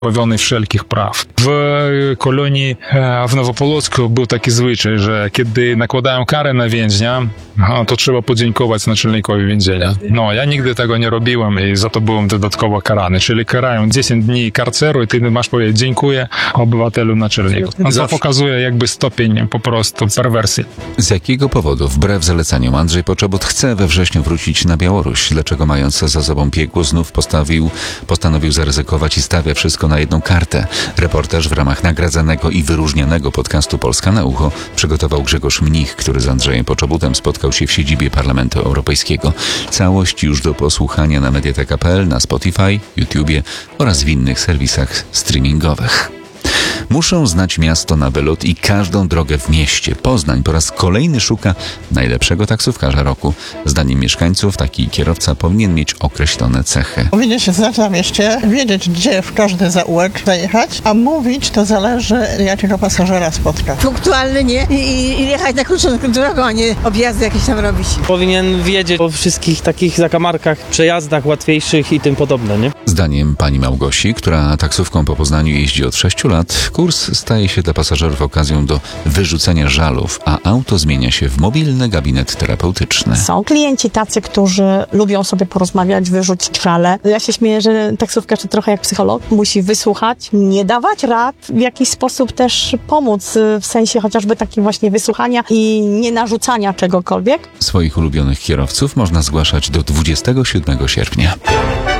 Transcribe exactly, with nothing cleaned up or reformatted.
pozbawiony wszelkich praw. W kolonii w Nowopolocku był taki zwyczaj, że kiedy nakładają karę na więźnia, to trzeba podziękować naczelnikowi więzienia. No, ja nigdy tego nie robiłem i za to byłem dodatkowo karany, czyli karają dziesięć dni karceru i ty masz powiedzieć dziękuję obywatelu naczelniku. To pokazuje jakby stopień po prostu perwersji. Z jakiego powodu, wbrew zaleceniom, Andrzej Poczobut chce we wrześniu wrócić na Białoruś? Dlaczego, mając za sobą piekło, znów postawił, postanowił zaryzykować i stawia wszystko na jedną kartę? Reportaż w ramach nagradzanego i wyróżnianego podcastu Polska na ucho przygotował Grzegorz Mnich, który z Andrzejem Poczobutem spotkał się w siedzibie Parlamentu Europejskiego. Całość już do posłuchania na mediateka kropka p l, na Spotify, YouTubie oraz w innych serwisach streamingowych. Muszą znać miasto na wylot i każdą drogę w mieście. Poznań po raz kolejny szuka najlepszego taksówkarza roku. Zdaniem mieszkańców taki kierowca powinien mieć określone cechy. Powinien się znać na mieście, wiedzieć, gdzie w każdy zaułek zajechać, a mówić to zależy, jakiego pasażera spotka. Punktualny, nie? I, i jechać na krótszą drogą, a nie objazdy jakieś tam robić. Powinien wiedzieć o wszystkich takich zakamarkach, przejazdach łatwiejszych i tym podobne, nie? Zdaniem pani Małgosi, która taksówką po Poznaniu jeździ od sześciu lat, kurs staje się dla pasażerów okazją do wyrzucenia żalów, a auto zmienia się w mobilny gabinet terapeutyczny. Są klienci tacy, którzy lubią sobie porozmawiać, wyrzucić żale. Ja się śmieję, że taksówkarz to trochę jak psycholog. Musi wysłuchać, nie dawać rad, w jakiś sposób też pomóc, w sensie chociażby takiego właśnie wysłuchania i nie narzucania czegokolwiek. Swoich ulubionych kierowców można zgłaszać do dwudziestego siódmego sierpnia.